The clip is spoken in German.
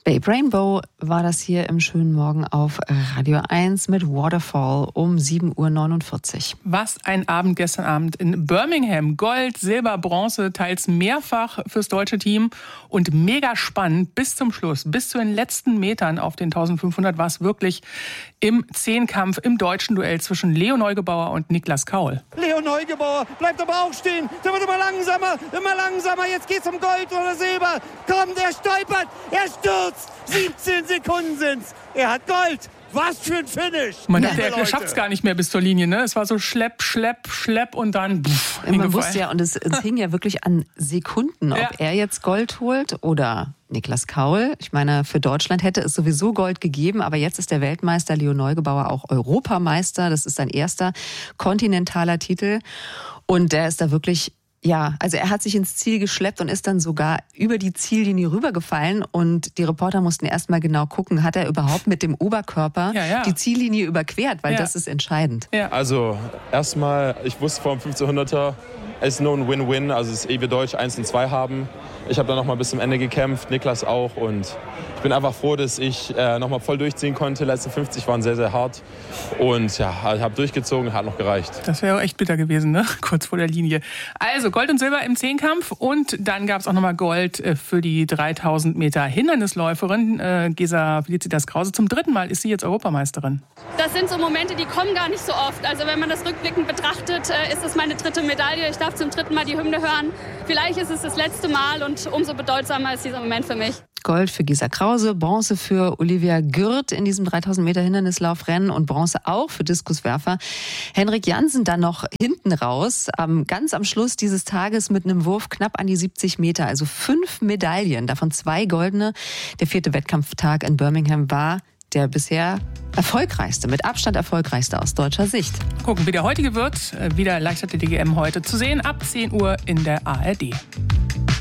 Babe Rainbow war das hier im schönen Morgen auf Radio 1 mit Waterfall um 7:49 Uhr. Was ein Abend gestern Abend in Birmingham. Gold, Silber, Bronze, teils mehrfach fürs deutsche Team und mega spannend bis zum Schluss. Bis zu den letzten Metern auf den 1500 war es wirklich im Zehnkampf, im deutschen Duell zwischen Leo Neugebauer und Niklas Kaul. Leo Neugebauer bleibt aber auch stehen. Der wird immer langsamer. Jetzt geht's um Gold oder Silber. Kommt, er stolpert, er stürzt. 17 Sekunden sind's. Er hat Gold. Was für ein Finish. Man dachte, er schafft es gar nicht mehr bis zur Linie. Ne? Es war so schlepp und dann man wusste ja, und es hing ja wirklich an Sekunden, ob er jetzt Gold holt oder Niklas Kaul. Ich meine, für Deutschland hätte es sowieso Gold gegeben, aber jetzt ist der Weltmeister Leo Neugebauer auch Europameister. Das ist sein erster kontinentaler Titel. Und der ist da wirklich... Ja, also er hat sich ins Ziel geschleppt und ist dann sogar über die Ziellinie rübergefallen. Und die Reporter mussten erstmal genau gucken, hat er überhaupt mit dem Oberkörper die Ziellinie überquert, weil das ist entscheidend. Ja. Also erstmal, ich wusste vor dem 1500er, es ist nur ein Win-Win, also es ist wir Deutsch 1 und 2 haben. Ich habe dann noch mal bis zum Ende gekämpft, Niklas auch, und ich bin einfach froh, dass ich noch mal voll durchziehen konnte. Die letzten 50 waren sehr, sehr hart und ja, habe durchgezogen, hat noch gereicht. Das wäre auch echt bitter gewesen, ne? Kurz vor der Linie. Also Gold und Silber im Zehnkampf und dann gab es auch noch mal Gold für die 3000 Meter Hindernisläuferin Gesa Felicitas Krause. Zum 3. Mal ist sie jetzt Europameisterin. Das sind so Momente, die kommen gar nicht so oft. Also wenn man das rückblickend betrachtet, ist es meine 3. Medaille. Ich darf zum 3. Mal die Hymne hören. Vielleicht ist es das letzte Mal und umso bedeutsamer ist dieser Moment für mich. Gold für Gesa Krause, Bronze für Olivia Gürt in diesem 3000 Meter Hindernislaufrennen und Bronze auch für Diskuswerfer Henrik Jansen dann noch hinten raus, ganz am Schluss dieses Tages mit einem Wurf knapp an die 70 Meter, also 5 Medaillen, davon 2 goldene. Der 4. Wettkampftag in Birmingham war der bisher erfolgreichste, mit Abstand erfolgreichste aus deutscher Sicht. Gucken, wie der heutige wird. Wieder Leichtathletik-EM heute zu sehen ab 10 Uhr in der ARD.